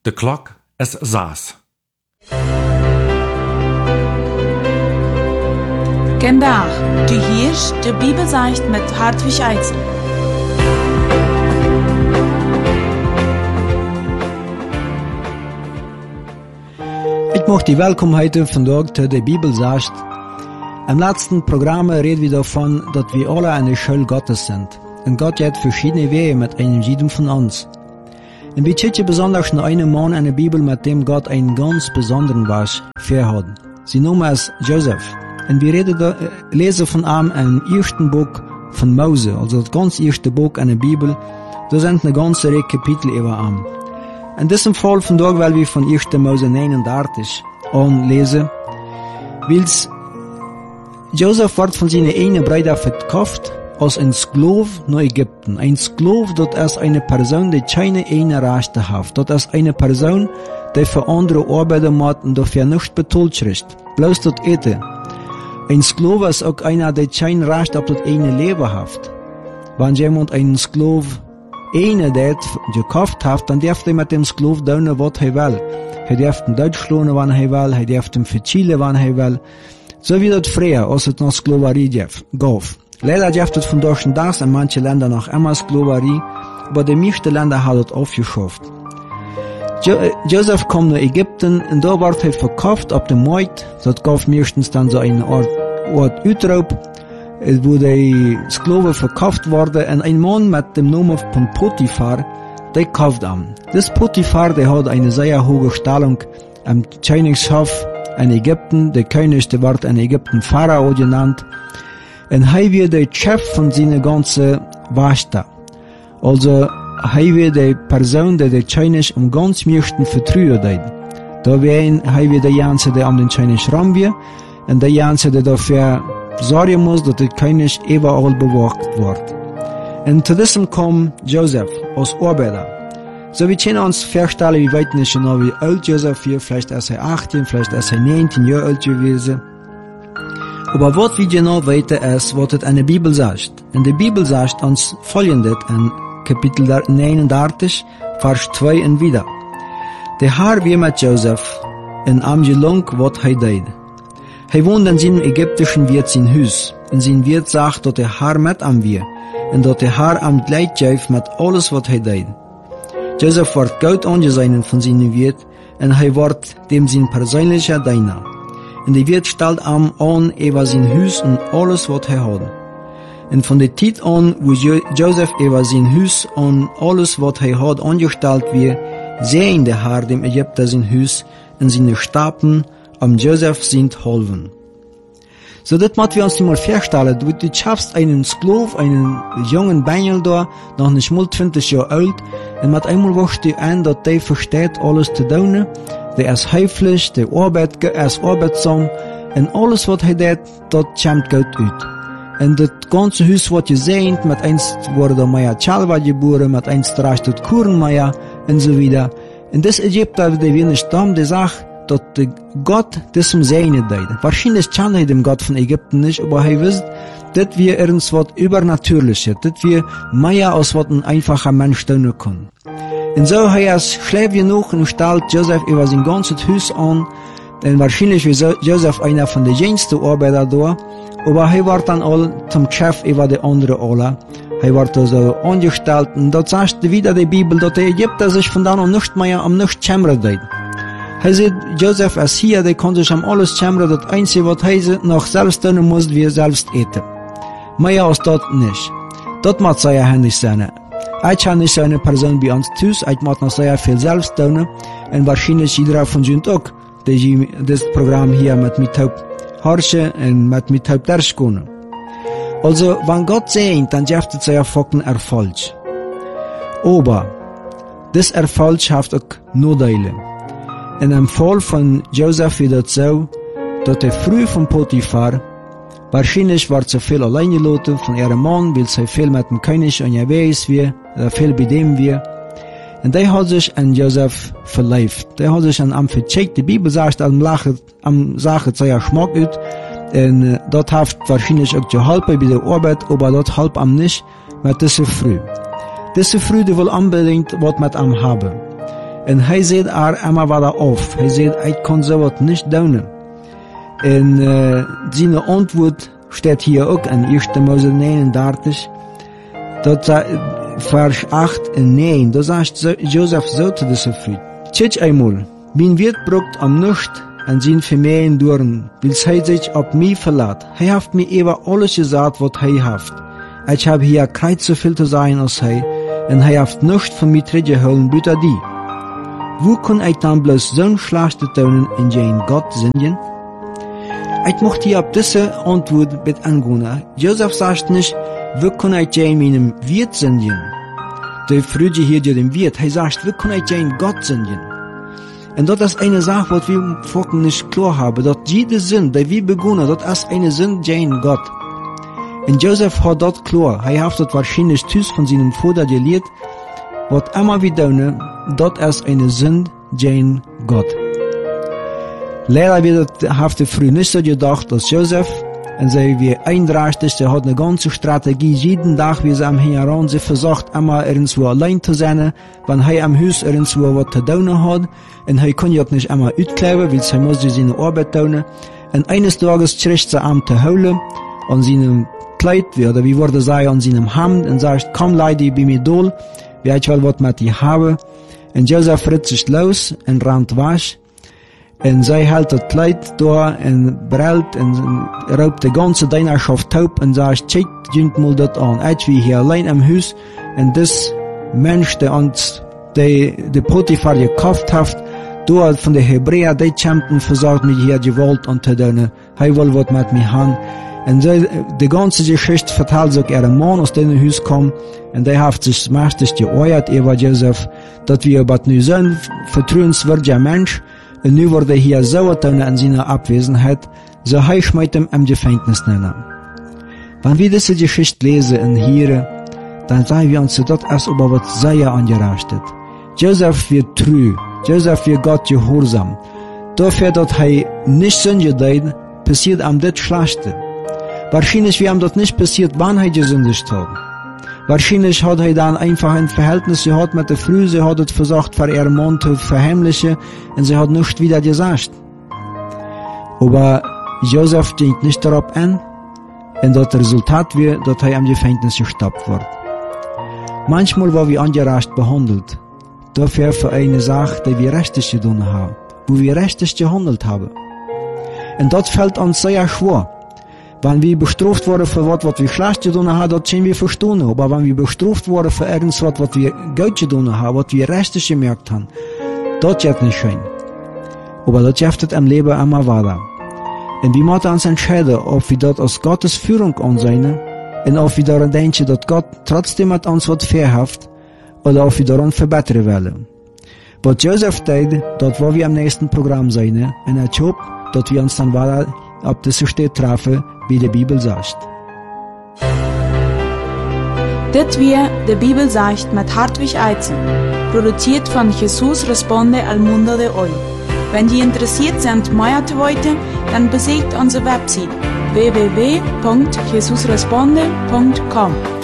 De klok is 6. Vandaag, du hörst de Bibelzeicht mit Hartwig Eitzel. Ik mag die welkom heten vandaag tot de Bibelzeicht. Im letzten Programm reden wir davon, dass wir alle eine Schule Gottes sind. Und Gott hat verschiedene Wege mit einem jedem von uns. Und wir checken besonders noch einen Mann in der Bibel, mit dem Gott einen ganz besonderen Weg verhat. Sie nennen es Joseph. Und wir lesen von ihm im ersten Buch von Mose, also das ganz erste Buch in der Bibel. Da sind eine ganze Reihe Kapitel über ihn. In diesem Fall von da, weil wir von 1. Mose 39 anlesen, weil's Joseph wird von seiner einen Bruder verkauft als ein Sklav nach Ägypten. Ein Sklav, das ist eine Person, die keine Rechte hat. Das ist eine Person, die für andere arbeiten muss und dafür nicht betalt kriegt. Bloß das Ete. Ein Sklav ist auch einer, der kein Recht auf das eine Leben hat. Wenn jemand einen Sklav der gekauft hat, dann darf er mit dem Sklav tun, was er will. Er darf ihn Deutsch lohnen, wann er will, er darf ihn verzielen, wann er will. So wie das früher, als es noch Sklaverei gab. Leider gibt es von deutschen Tags in manchen Ländern noch immer Sklaverei, aber die meisten Länder haben das aufgeschafft. Joseph kommt nach Ägypten und da wird er verkauft auf dem Markt. Das gab meistens dann so eine Art Utraub, wo die Sklaven verkauft wurden. Und ein Mann mit dem Namen von Potiphar, der kauft ihn. Das Potiphar, der hat eine sehr hohe Stellung am Königshof in Ägypten. Der König, der wird in Ägypten Pharao genannt. Und er wird der Chef von seiner ganzen Wächter. Also, er wird die Person, die der König am ganz meisten vertrauen hat. Da wird der Janse, der an den König ran wird, und der Janse, der dafür sorgen muss, dass der König überall bewacht wird. Und zu diesem kommt Joseph als Arbeiter. So wir können uns vorstellen, wir wissen nicht genau, wie alt Joseph ist. Vielleicht ist er 18, vielleicht ist er 19 Jahre alt gewesen. Aber was wir genau wissen, ist, was es in der Bibel sagt. In der Bibel sagt uns Folgendes in Kapitel 39, Vers 2 und wieder. Der Herr war mit Joseph in am gelung, was er deed. Er wohnt in seinem ägyptischen Wirt sein Haus. Und sein Wirt sagt, dass der Herr mit ihm war. Und dass der Herr ihm Gleit gab mit alles, was er deed. Joseph wird gut angesehen von seinem Wirt, und er wird dem sein persönlicher Diener. Und der Wirt stellt ihm an über sein Haus und alles, was er hat. Und von der Zeit an, wo Joseph über sein Haus und alles, was er hat, angestellt wird, sehen der Herr dem Ägypter sein Haus und seine Staben Joseph sind halven. So, das müssen wir uns mal vorstellen. Du schaffst einen Sklav, einen jungen Bengel da, noch nicht mal 20 Jahre alt, und mit einmal wachst du an, dass der versteht, alles zu tun. Der ist höflich, der ist arbeitsam, und alles, was er tut, das kommt gut aus. Und das ganze Haus, was ihr seht, mit eins wurde der Meier Chalva geboren, mit eins reicht das Kurenmeier, und so wieder. Und das Ägypter, der wir nicht haben, der sagt, dass Gott das zum Sehen deed. Wahrscheinlich kann er dem Gott von Ägypten nicht, aber er wisst, dass wir irgendwas Übernatürliches, dass wir mehr als was ein einfacher Mensch tun können. Und so er schläft genug und stellt Joseph über sein ganzes Haus an, denn wahrscheinlich war Joseph einer von den jüngsten Arbeiter da, aber er wird dann all zum Chef über die anderen alle. Er wird also angestellt, und dort sagt wieder die Bibel, dass der Ägypter sich von dann an nicht mehr am nicht schämren deed. Er sagt, Joseph ist hier, der kann sich am alles schämren, das Einzige, was er noch selbst tun muss, wir selbst eten. Mehr als das nicht. Das muss sehr händig sein. Ich kann nicht so eine Person bei uns tun, ich muss noch sehr viel selbst tun, und wahrscheinlich jeder von uns auch, die das Programm hier mit mir horchen und mit mir durchgehen. Also, wenn Gott sehnt, dann gibt es sehr fucking Erfolg. Aber, das Erfolg hat auch Nachteile. In dem Fall von Joseph wird es so, dass er früh von Potiphar, wahrscheinlich war zu viel allein gelassen von ihrem Mann, weil sie viel mit dem König unterwegs war, viel bei dem war. Und der hat sich an Joseph verliebt. Der hat sich an ihm vercheckt. Die Bibel sagt, am Sache sehr Schmack ut. Und dort hat wahrscheinlich auch geholfen bei der Arbeit, aber dort halb am nicht, mit dieser Früh. Diese Früh, die will unbedingt was mit ihm haben. En hij zegt immer wieder auf. Hij zegt, ik kan so wat nicht doen. En zijn antwoord steht hier ook in 1. Mose 39. Dat vers 8 en 9. Da sagt Joseph so zu dieser Frau. Tschitsch einmal, mein Wirt brucht am Nacht an sein Vermehren durch, weil hij sich auf mich verlässt. Hij heeft mir über alles gesagt, was hij heeft. Ich habe hier kein so viel zu sein als hij, en hij heeft nichts von mir teruggehouden, buiten die. Wo kann ich dann bloß zo'n schlechte tonen in zijn Gott singen? Ich möchte hier auf diese Antwort mit angehen. Joseph sagt nicht, wo kann ich in meinem Wirt singen? Der fragt hier den Wirt, er sagt, wo kann ich in Gott singen? Und das ist eine Sache, was wir vorhin nicht klar haben, dass jede Sinn, die wir begonnen, das ist eine Sinn in Gott. Und Joseph hat das klar, er hat das wahrscheinlich Tüß von seinem Vater gelehrt, was immer wir tun, das ist eine Sinn in Gott. Leider wird die Früh nicht so gedacht als Joseph, und sie wie 31, sie hat eine ganze Strategie, jeden Tag, wie sie am Heran, sie versucht immer irgendwo allein zu sein, wenn er am Haus irgendwo was zu tun hat, und er kann ja nicht immer auskleiden, weil sie muss seine Arbeit tun, und eines Tages kriegt sie am zu holen, an seinem Kleid, oder wie würde sie an seinem Hemd, und sagt, komm Leute, bei mir dol, wie ich will was mit dir haben, und Joseph ritt sich los, und rennt wasch, und sie hält das Kleid da und brüllt und raubt die ganze Dienerschaft taub und sagt, check, jünt mal das an. Ich wie hier allein im Haus und das Mensch, der uns die Potiphar gekauft hat, da von den Hebräer, die kämpften, versorgt mich hier Gewalt anzutun. Er will was mit mir haben. Und die ganze Geschichte verteilt sich ihrem Mann, aus dem Haus kam, und der hat sich mächtig geäuert über Joseph, dass wir aber nu so ein vertrauenswürdiger Mensch, und nu wurde hier so in seiner Abwesenheit, so er schmeißt ihm im Gefängnis nennen. Wenn wir diese Geschichte lesen und hören, dann sagen wir uns, dass es über was sehr angerechtet. Joseph wird treu, Joseph wird Gott gehorsam. Dafür, dass er nicht sündigt, passiert ihm das Schlechte. Wahrscheinlich wird ihm das nicht passiert, wann er gesündigt hat. Wahrscheinlich hat er dann einfach ein Verhältnis gehabt mit der Frau, sie hat es versucht, für ihren Mann zu verheimlichen, und sie hat nichts wieder gesagt. Aber Joseph denkt nicht darauf an, und das Resultat wird, dass er im Gefängnis gestoppt wird. Manchmal war wir ungerecht behandelt, dafür für eine Sache, die wir richtig getan haben, wo wir richtig gehandelt haben. Und das fällt uns sehr schwer. Wenn wir bestraft worden für was wir schlecht getan haben, das können wir verstehen. Aber wenn wir bestraft worden für irgendwas, was wir gut getan haben, was wir richtig gemerkt haben, das ist nicht schön. Aber das gibt es im Leben immer weiter. Und wir müssen uns entscheiden, ob wir das aus Gottes Führung ansehen und ob wir daran denken, dass Gott trotzdem mit uns was verhält oder ob wir daran verbessern wollen. Was Joseph tat, das wollen wir im nächsten Programm sehen, und ich hoffe, dass wir uns dann weiter auf diese Stelle treffen, wie die Bibel sagt. Das wir die Bibel sagt mit Hartwig Eizen, produziert von Jesus Responde al Mundo de Hoy. Wenn Sie interessiert sind, mehr zu wissen, dann besucht unsere Website www.jesusresponde.com.